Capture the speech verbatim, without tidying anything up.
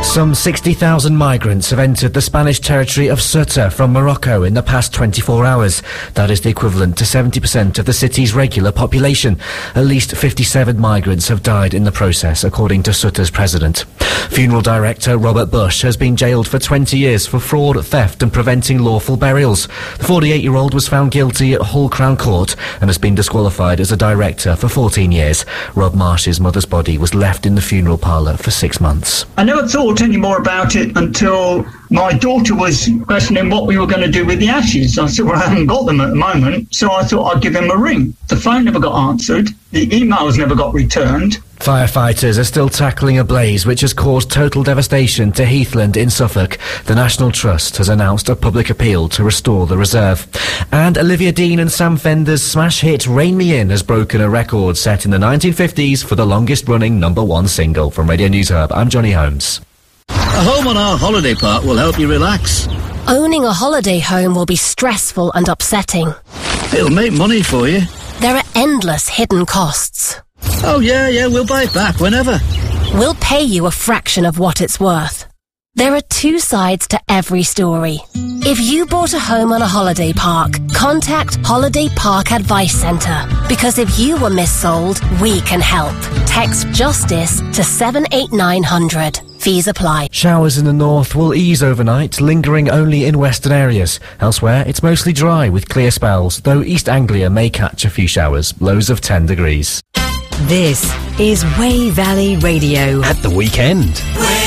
Some sixty thousand migrants have entered the Spanish territory of Ceuta from Morocco in the past twenty-four hours. That is the equivalent to seventy percent of the city's regular population. At least fifty-seven migrants have died in the process, according to Ceuta's president. Funeral director Robert Bush has been jailed for twenty years for fraud, theft and preventing lawful burials. The forty-eight-year-old was found guilty at Hull Crown Court and has been disqualified as a director for fourteen years. Rob Marsh's mother's body was left in the funeral parlour for six months. I never thought any more about it until my daughter was questioning what we were going to do with the ashes. I said, well, I haven't got them at the moment, so I thought I'd give him a ring. The phone never got answered. The emails never got returned. Firefighters are still tackling a blaze which has caused total devastation to Heathland in Suffolk. The National Trust has announced a public appeal to restore the reserve. And Olivia Dean and Sam Fender's smash hit Rain Me In has broken a record set in the nineteen fifties for the longest-running number one single. From Radio News Hub, I'm Johnny Holmes. A home on our holiday park will help you relax. Owning a holiday home will be stressful and upsetting. It'll make money for you. There are endless hidden costs. Oh, yeah, yeah, we'll buy it back whenever. We'll pay you a fraction of what it's worth. There are two sides to every story. If you bought a home on a holiday park, contact Holiday Park Advice Centre. Because if you were missold, we can help. Text JUSTICE to seven eight nine hundred. Fees apply. Showers in the north will ease overnight, lingering only in western areas. Elsewhere, it's mostly dry with clear spells, though East Anglia may catch a few showers. Lows of ten degrees. This is Way Valley Radio. At the weekend.